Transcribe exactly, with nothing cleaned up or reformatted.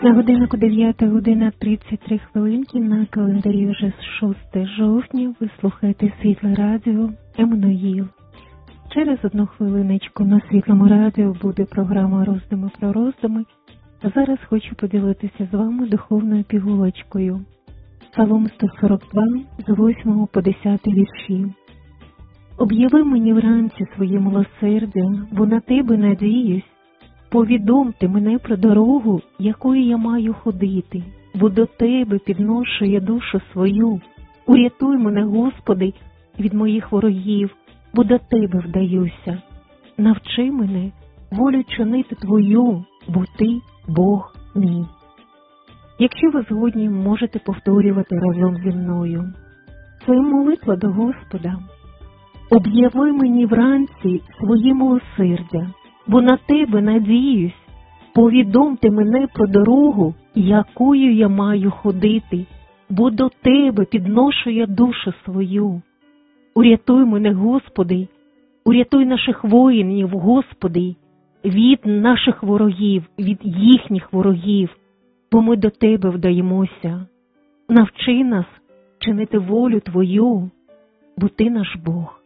На годиннику дев'ята година тридцять три хвилинки, на календарі вже шосте жовтня, ви слухаєте Світле Радіо Еммануїл. Через одну хвилиночку на Світлому Радіо буде програма «Роздуми про роздуми». А зараз хочу поділитися з вами духовною пігулочкою. Псалом сто сорок два, з восьмого по десятий вірші. «Об'яви мені вранці своє милосердя, бо на тебе надіюсь. Повідомте мене про дорогу, якою я маю ходити, бо до тебе підношу я душу свою. Урятуй мене, Господи, від моїх ворогів, бо до тебе вдаюся. Навчи мене волю чинити Твою, бо Ти Бог мій». Якщо ви згодні, можете повторювати разом зі мною. Це молитва до Господа. «Об'яви мені вранці своє милосердя, бо на тебе надіюсь. Повідомте мене про дорогу, якою я маю ходити, бо до тебе підношу я душу свою. Урятуй мене, Господи, урятуй наших воїнів, Господи, від наших ворогів, від їхніх ворогів, бо ми до тебе вдаємося. Навчи нас чинити волю Твою, бо Ти наш Бог».